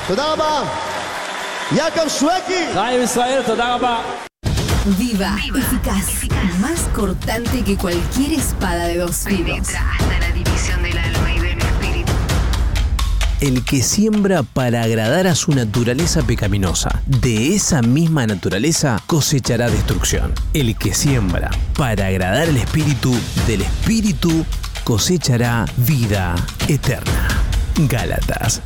תודה רבה. יעקב שווקי. חיים ישראל, תודה רבה. Viva, eficaz, más cortante que cualquier espada de dos filos. Hasta la división del alma y del espíritu. El que siembra para agradar a su naturaleza pecaminosa, de esa misma naturaleza cosechará destrucción. El que siembra para agradar al espíritu, del espíritu cosechará vida eterna. Gálatas